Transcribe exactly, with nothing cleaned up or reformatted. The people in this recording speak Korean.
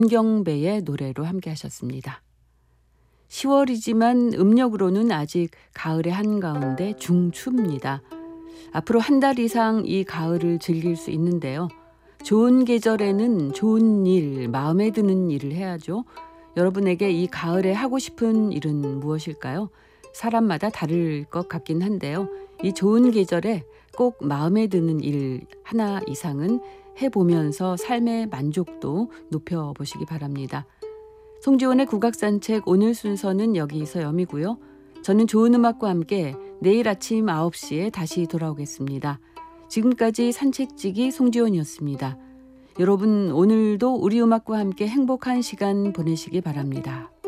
김경배의 노래로 함께 하셨습니다. 시월이지만 음력으로는 아직 가을의 한가운데 중추입니다. 앞으로 한 달 이상 이 가을을 즐길 수 있는데요. 좋은 계절에는 좋은 일, 마음에 드는 일을 해야죠. 여러분에게 이 가을에 하고 싶은 일은 무엇일까요? 사람마다 다를 것 같긴 한데요. 이 좋은 계절에 꼭 마음에 드는 일 하나 이상은 해보면서 삶의 만족도 높여보시기 바랍니다. 송지원의 국악산책 오늘 순서는 여기서 여미고요. 저는 좋은 음악과 함께 내일 아침 아홉 시에 다시 돌아오겠습니다. 지금까지 산책지기 송지원이었습니다. 여러분 오늘도 우리 음악과 함께 행복한 시간 보내시기 바랍니다.